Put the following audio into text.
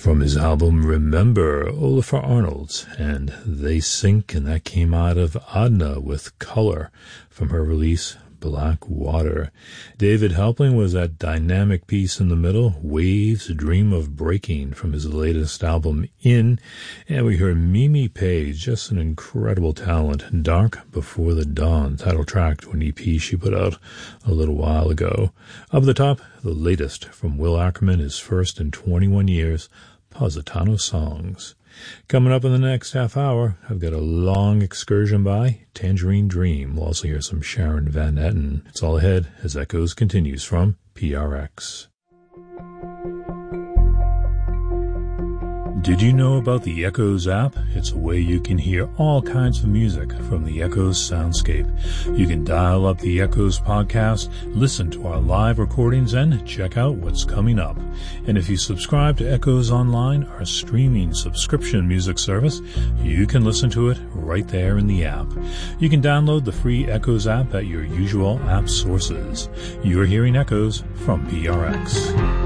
From his album Remember, Olafur Arnalds and They Sink, and that came out of Adna with Color from her release Black Water. David Helpling was that dynamic piece in the middle, Waves Dream of Breaking, from his latest album In. And we heard Mimi Page, just an incredible talent, Dark Before the Dawn, title track to an EP she put out a little while ago. Up the top, the latest from Will Ackerman, his first in 21 years, Positano Songs. Coming up in the next half hour, I've got a long excursion by Tangerine Dream. We'll also hear some Sharon Van Etten. It's all ahead as Echoes continues from PRX. Did you know about the Echoes app? It's a way you can hear all kinds of music from the Echoes soundscape. You can dial up the Echoes podcast, listen to our live recordings, and check out what's coming up. And if you subscribe to Echoes Online, our streaming subscription music service, you can listen to it right there in the app. You can download the free Echoes app at your usual app sources. You're hearing Echoes from PRX.